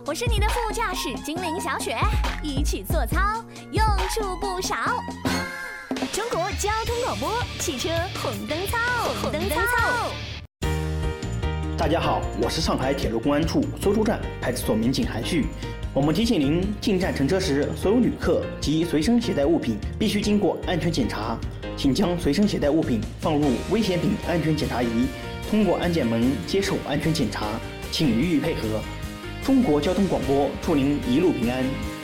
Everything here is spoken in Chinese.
我是你的副驾驶精灵小雪，一起做操，用处不少。中国交通广播汽车红灯操，红灯操。 大家好，我是上海铁路公安处苏州站派出所民警韩旭。我们提醒您，进站乘车时，所有旅客及随身携带物品必须经过安全检查，请将随身携带物品放入危险品安全检查仪，通过安检门接受安全检查，请予以配合。中国交通广播祝您一路平安。